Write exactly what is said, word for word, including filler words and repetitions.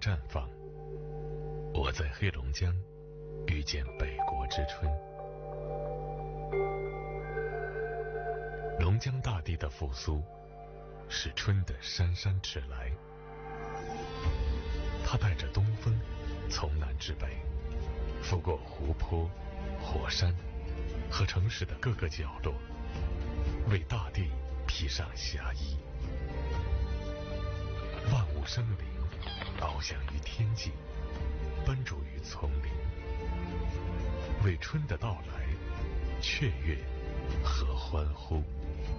绽放。我在黑龙江遇见北国之春。龙江大地的复苏，是春的姗姗迟来。它带着东风，从南至北，拂过湖泊、火山和城市的各个角落，为大地披上霞衣。万物生灵，翱翔于天际，奔逐于丛林，为春的到来雀跃和欢呼。